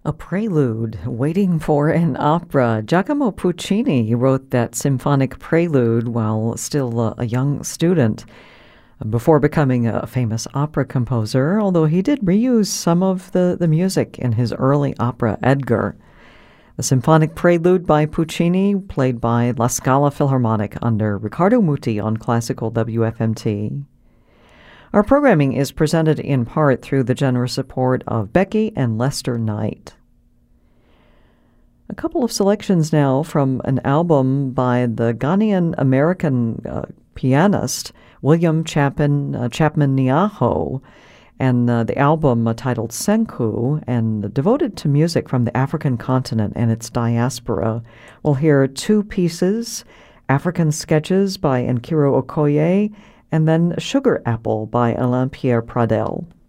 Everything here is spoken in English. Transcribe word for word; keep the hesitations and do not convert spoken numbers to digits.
A prelude, waiting for an opera. Giacomo Puccini wrote that symphonic prelude while still a, a young student, before becoming a famous opera composer, although he did reuse some of the, the music in his early opera, Edgar. The symphonic prelude by Puccini, played by La Scala Philharmonic under Riccardo Muti on Classical W F M T. Our programming is presented in part through the generous support of Becky and Lester Knight. A couple of selections now from an album by the Ghanaian-American uh, pianist William Chapman, uh, Chapman Nyaho, and uh, the album uh, titled Senku, and devoted to music from the African continent and its diaspora. We'll hear two pieces, African Sketches by Nkiro Okoye, and then Sugar Apple by Alain Pierre Pradel.